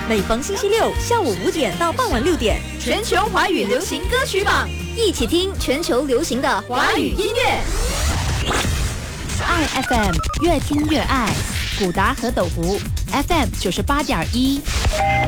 每逢星期六下午5点到傍晚6点， 全球华语流行歌曲榜， 一起听全球流行的华语音乐。 爱 FM 越听越爱，古达和斗湖 FM 98.1。